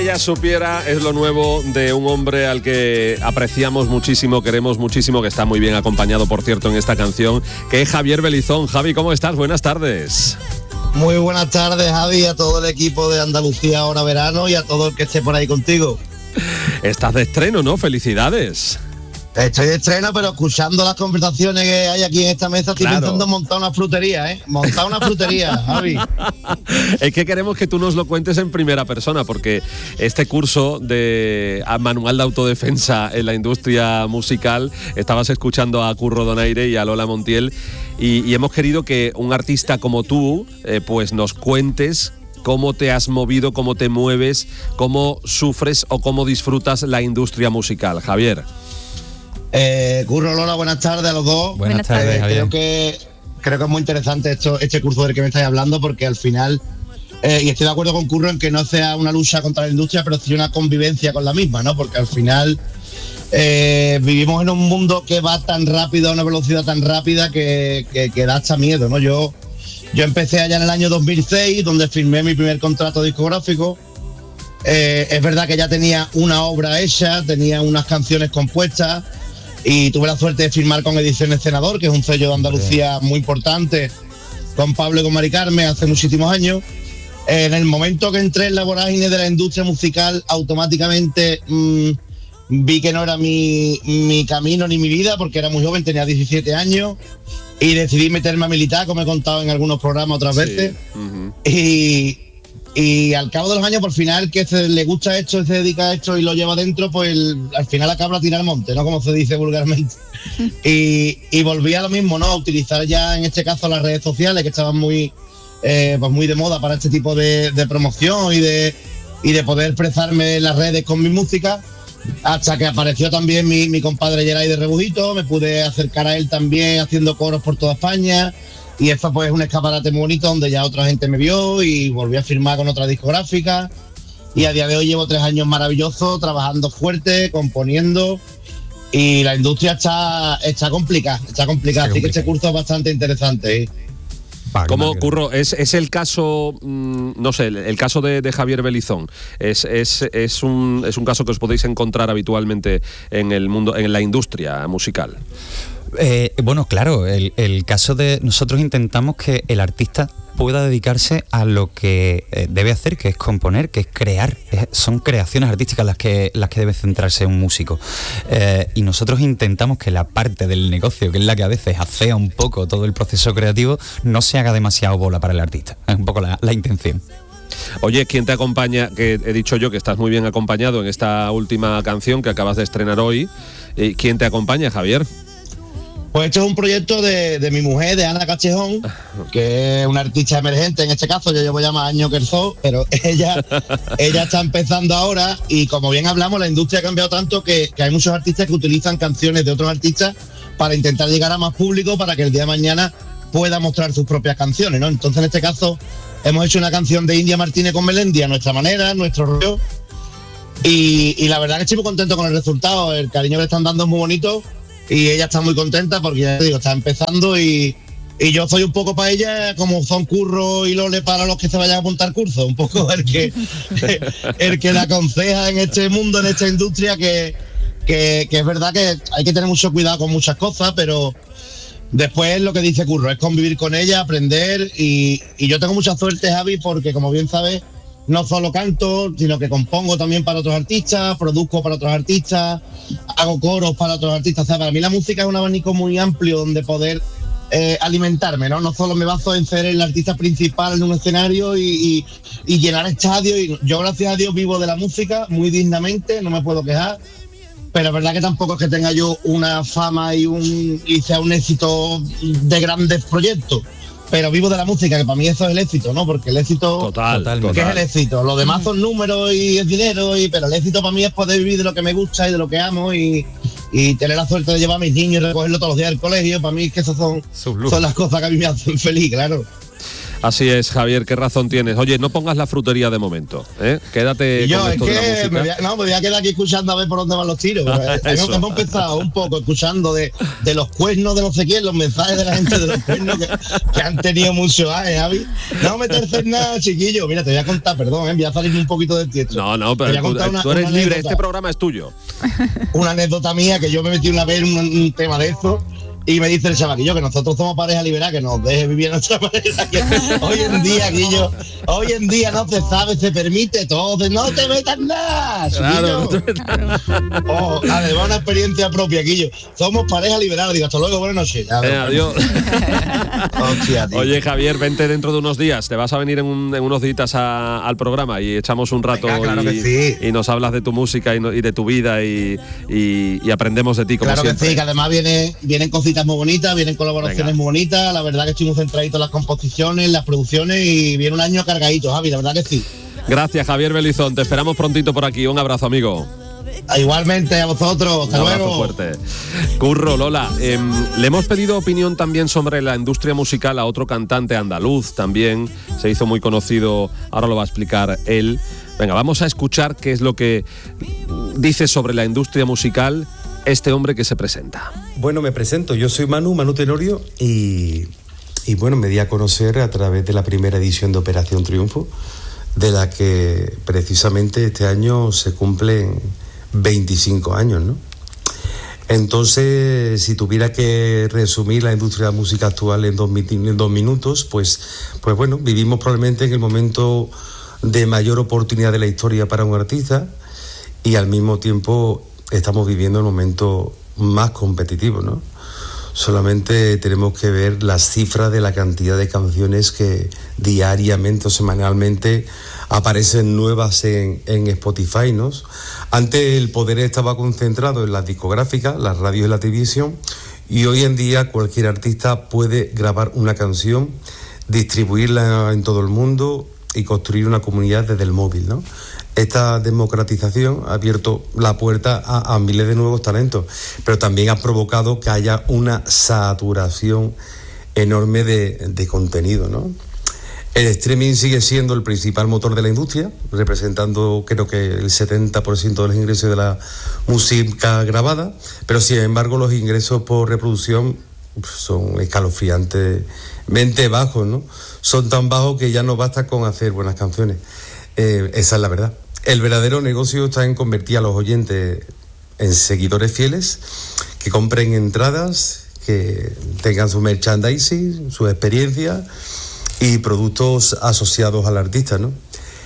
ella supiera es lo nuevo de un hombre al que apreciamos muchísimo, queremos muchísimo, que está muy bien acompañado, por cierto, en esta canción, que es Javier Belizón. Javi, ¿cómo estás? Buenas tardes. Muy buenas tardes, Javi, a todo el equipo de Andalucía Ahora Verano y a todo el que esté por ahí contigo. Estás de estreno, ¿no? Felicidades. Estoy de estreno, pero escuchando las conversaciones que hay aquí en esta mesa, estoy pensando en montar una frutería, ¿eh? Montar una frutería, Javi. Es que queremos que tú nos lo cuentes en primera persona, porque este curso de manual de autodefensa en la industria musical, estabas escuchando a Curro Donaire y a Lola Montiel, y hemos querido que un artista como tú, pues nos cuentes cómo te has movido, cómo te mueves, cómo sufres o cómo disfrutas la industria musical. Javier. Curro, Lola, buenas tardes a los dos. Buenas tardes, Javier. Creo que es muy interesante este curso del que me estáis hablando, porque al final, y estoy de acuerdo con Curro en que no sea una lucha contra la industria, pero sí una convivencia con la misma, ¿no? Porque al final vivimos en un mundo que va tan rápido, a una velocidad tan rápida que da hasta miedo, ¿no? Yo empecé allá en el año 2006, donde firmé mi primer contrato discográfico. Es verdad que ya tenía una obra hecha, tenía unas canciones compuestas, y tuve la suerte de firmar con Ediciones Senador, que es un sello de Andalucía muy importante, con Pablo y con Mari Carmen hace muchísimos años. En el momento que entré en la vorágine de la industria musical, automáticamente vi que no era mi camino ni mi vida, porque era muy joven, tenía 17 años, y decidí meterme a militar, como he contado en algunos programas otras veces. Uh-huh. Y al cabo de los años, por final, que le gusta esto, se dedica a esto y lo lleva dentro, pues al final acaba a tirar monte, ¿no? Como se dice vulgarmente. Y volví a lo mismo, ¿no? A utilizar ya, en este caso, las redes sociales, que estaban muy de moda para este tipo de promoción y de poder expresarme en las redes con mi música, hasta que apareció también mi compadre Geray de Rebujito. Me pude acercar a él también haciendo coros por toda España. Y esto pues es un escaparate muy bonito, donde ya otra gente me vio y volví a firmar con otra discográfica. Y a día de hoy llevo 3 años maravillosos, trabajando fuerte, componiendo. Y la industria está complicada, así que este curso es bastante interesante, ¿eh? ¿Cómo, Curro? ¿Es el caso, no sé, el caso de Javier Belizón? ¿Es un caso que os podéis encontrar habitualmente en el mundo, en la industria musical? Bueno, claro, el caso de nosotros intentamos que el artista pueda dedicarse a lo que debe hacer, que es componer, que es crear. Son creaciones artísticas las que debe centrarse un músico. Y nosotros intentamos que la parte del negocio, que es la que a veces afea un poco todo el proceso creativo, no se haga demasiado bola para el artista. Es un poco la intención. Oye, ¿quién te acompaña? Que he dicho yo que estás muy bien acompañado en esta última canción que acabas de estrenar hoy. ¿Quién te acompaña, Javier? Pues esto es un proyecto de mi mujer, de Ana Cachejón, que es una artista emergente en este caso. Yo llevo ya más años que el zoo, pero ella está empezando ahora, y como bien hablamos, la industria ha cambiado tanto que hay muchos artistas que utilizan canciones de otros artistas para intentar llegar a más público, para que el día de mañana pueda mostrar sus propias canciones, ¿no? Entonces, en este caso, hemos hecho una canción de India Martínez con Melendi a nuestra manera, nuestro rollo, y la verdad que estoy muy contento con el resultado. El cariño que le están dando es muy bonito. Y ella está muy contenta porque, ya te digo, está empezando, y yo soy un poco para ella como son Curro y Lole para los que se vayan a apuntar cursos, un poco el que le aconseja en este mundo, en esta industria, que es verdad que hay que tener mucho cuidado con muchas cosas, pero después lo que dice Curro es convivir con ella, aprender, y yo tengo mucha suerte, Javi, porque como bien sabes, no solo canto, sino que compongo también para otros artistas, produzco para otros artistas, hago coros para otros artistas. O sea, para mí la música es un abanico muy amplio donde poder alimentarme, ¿no? No solo me baso en ser el artista principal en un escenario y llenar estadios. Y yo, gracias a Dios, vivo de la música muy dignamente, no me puedo quejar. Pero es verdad que tampoco es que tenga yo una fama y sea un éxito de grandes proyectos. Pero vivo de la música, que para mí eso es el éxito, ¿no? Porque el éxito... Total. ¿Qué es el éxito? Lo demás son números y es dinero, pero el éxito para mí es poder vivir de lo que me gusta y de lo que amo, y tener la suerte de llevar a mis niños y recogerlos todos los días del colegio. Para mí es que esas son las cosas que a mí me hacen feliz, claro. Así es, Javier, qué razón tienes. Oye, no pongas la frutería de momento, ¿eh? Quédate y yo, con es esto de la que música. me voy a quedar aquí escuchando a ver por dónde van los tiros. Hemos empezado un poco escuchando de los cuernos de no sé quién, los mensajes de la gente de los cuernos que han tenido muchos años, Javi. No meterse en nada, chiquillo. Mira, te voy a contar, perdón, voy a salirme un poquito del tiesto. No, pero tú eres libre, este programa es tuyo. Una anécdota mía, que yo me metí una vez en un tema de eso. Y me dice el chavaquillo que nosotros somos pareja liberal, que nos deje vivir nuestra pareja. Que hoy en día, Guillo, hoy en día no se sabe, se permite todo. No te metas nada. Claro, no te metas. Además, una experiencia propia, Guillo. Somos pareja liberal. Digo, hasta luego, buenas noches. Adiós. Hostia, oye, Javier, vente dentro de unos días. Te vas a venir en unos días al programa y echamos un rato. Venga, claro que sí. Y nos hablas de tu música y de tu vida y aprendemos de ti, como claro siempre. Que sí, que además vienen cositas muy bonitas, vienen colaboraciones muy bonitas. La verdad que estoy muy centradito en las composiciones, en las producciones y viene un año cargadito, Javi, la verdad que sí. Gracias, Javier Belizón. Te esperamos prontito por aquí. Un abrazo, amigo. Igualmente a vosotros. Hasta luego. Un abrazo fuerte. Curro, Lola, le hemos pedido opinión también sobre la industria musical a otro cantante andaluz también. Se hizo muy conocido, ahora lo va a explicar él. Venga, vamos a escuchar qué es lo que dice sobre la industria musical este hombre que se presenta. Bueno, me presento, yo soy Manu Tenorio y bueno, me di a conocer a través de la primera edición de Operación Triunfo, de la que precisamente este año se cumplen 25 años, ¿no? Entonces, si tuviera que resumir la industria de la música actual en dos minutos, pues bueno, vivimos probablemente en el momento de mayor oportunidad de la historia para un artista y al mismo tiempo estamos viviendo el momento más competitivo, ¿no? Solamente tenemos que ver las cifras de la cantidad de canciones que diariamente o semanalmente aparecen nuevas en Spotify, ¿no? Antes el poder estaba concentrado en las discográficas, las radios y la televisión, y hoy en día cualquier artista puede grabar una canción, distribuirla en todo el mundo y construir una comunidad desde el móvil, ¿no? Esta democratización ha abierto la puerta a miles de nuevos talentos, pero también ha provocado que haya una saturación enorme de contenido, ¿no? El streaming sigue siendo el principal motor de la industria, representando creo que el 70% de los ingresos de la música grabada, pero sin embargo los ingresos por reproducción son escalofriantemente bajos, ¿no? Son tan bajos que ya no basta con hacer buenas canciones. Esa es la verdad. El verdadero negocio está en convertir a los oyentes en seguidores fieles, que compren entradas, que tengan su merchandising, su experiencia y productos asociados al artista, ¿no?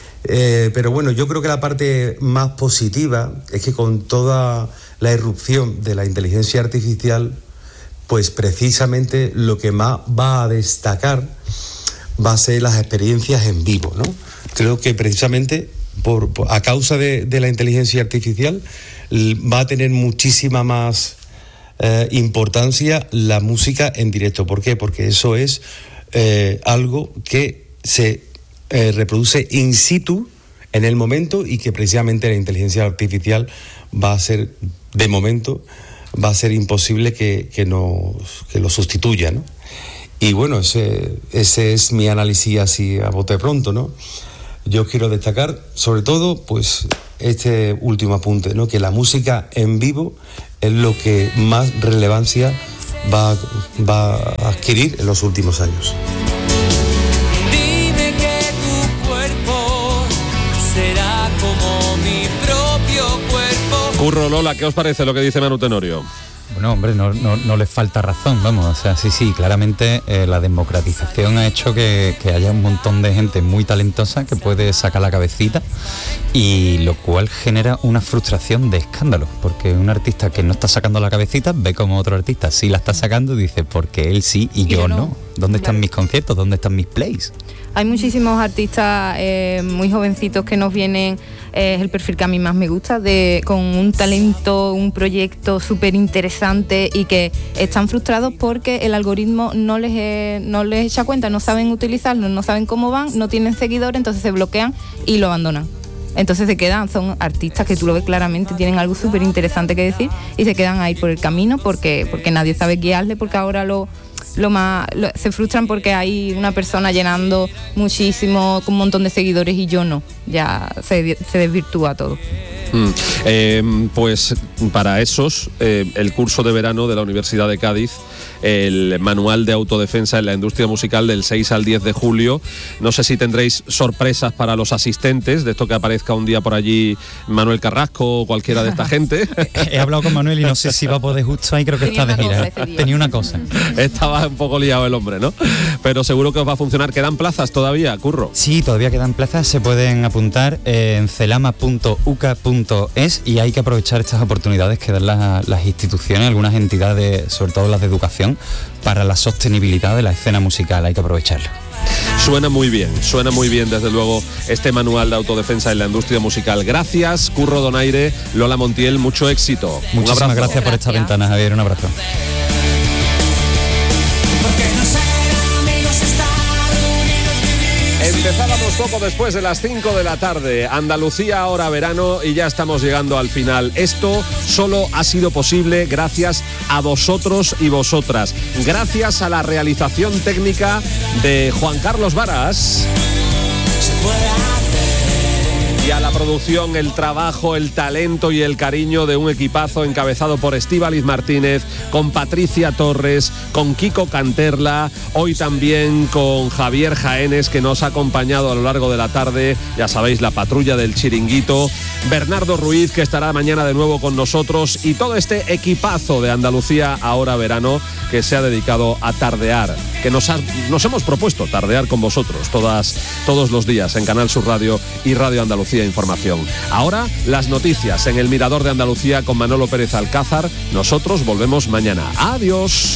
Pero bueno, yo creo que la parte más positiva es que con toda la irrupción de la inteligencia artificial, pues precisamente lo que más va a destacar va a ser las experiencias en vivo, ¿no? Creo que precisamente a causa de la inteligencia artificial va a tener muchísima más importancia la música en directo. ¿Por qué? Porque eso es algo que se reproduce in situ en el momento y que precisamente la inteligencia artificial va a ser, de momento, va a ser imposible que lo sustituya, ¿no? Y bueno, ese es mi análisis así a bote pronto, ¿no? Yo quiero destacar, sobre todo, pues este último apunte, ¿no? Que la música en vivo es lo que más relevancia va a adquirir en los últimos años. Dime que tu cuerpo será como mi propio cuerpo. Curro, Lola, ¿qué os parece lo que dice Manu Tenorio? Bueno, hombre, no les falta razón, vamos, o sea, sí, claramente la democratización ha hecho que haya un montón de gente muy talentosa que puede sacar la cabecita, y lo cual genera una frustración de escándalo, porque un artista que no está sacando la cabecita ve como otro artista sí la está sacando y dice, porque él sí y yo no. ¿Dónde están mis conciertos? ¿Dónde están mis plays? Hay muchísimos artistas muy jovencitos que nos vienen, es el perfil que a mí más me gusta, con un talento, un proyecto súper interesante y que están frustrados porque el algoritmo no les echa cuenta, no saben utilizarlo, no saben cómo van, no tienen seguidores, entonces se bloquean y lo abandonan. Entonces se quedan, son artistas que tú lo ves claramente, tienen algo súper interesante que decir y se quedan ahí por el camino porque nadie sabe guiarle, porque ahora se frustran porque hay una persona llenando muchísimo, con un montón de seguidores y yo no, ya se desvirtúa todo. Pues para esos, el curso de verano de la Universidad de Cádiz, el manual de autodefensa en la industria musical del 6 al 10 de julio. No sé si tendréis sorpresas para los asistentes, de esto que aparezca un día por allí Manuel Carrasco o cualquiera de esta gente. He hablado con Manuel y no sé si va a poder justo ahí, creo que está de gira. Tenía una cosa. Estaba un poco liado el hombre, ¿no? Pero seguro que os va a funcionar. ¿Quedan plazas todavía, Curro? Sí, todavía quedan plazas, se pueden apuntar en celama.uca.es y hay que aprovechar estas oportunidades que dan las instituciones, algunas entidades, sobre todo las de educación, para la sostenibilidad de la escena musical, hay que aprovecharlo. Suena muy bien, desde luego, este manual de autodefensa en la industria musical. Gracias, Curro Donaire, Lola Montiel, mucho éxito. Muchísimas gracias por esta ventana, Javier, un abrazo. Empezábamos poco después de las 5 de la tarde, Andalucía ahora verano, y ya estamos llegando al final. Esto solo ha sido posible gracias a vosotros y vosotras, gracias a la realización técnica de Juan Carlos Varas y a la producción, el trabajo, el talento y el cariño de un equipazo encabezado por Estíbaliz Martínez, con Patricia Torres, con Kiko Canterla, hoy también con Javier Jaénes, que nos ha acompañado a lo largo de la tarde, ya sabéis, la patrulla del Chiringuito, Bernardo Ruiz, que estará mañana de nuevo con nosotros, y todo este equipazo de Andalucía ahora verano, que se ha dedicado a tardear, que nos hemos propuesto tardear con vosotros todos los días en Canal Sur Radio y Radio Andalucía Información. Ahora las noticias en el Mirador de Andalucía con Manolo Pérez Alcázar. Nosotros volvemos mañana. Adiós.